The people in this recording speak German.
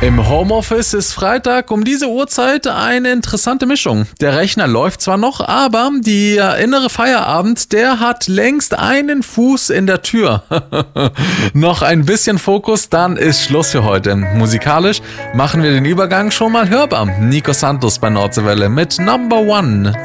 Im Homeoffice ist Freitag um diese Uhrzeit eine interessante Mischung. Der Rechner läuft zwar noch, aber der innere Feierabend, der hat längst einen Fuß in der Tür. Noch ein bisschen Fokus, dann ist Schluss für heute. Musikalisch machen wir den Übergang schon mal hörbar. Nico Santos bei Nordseewelle mit Number One.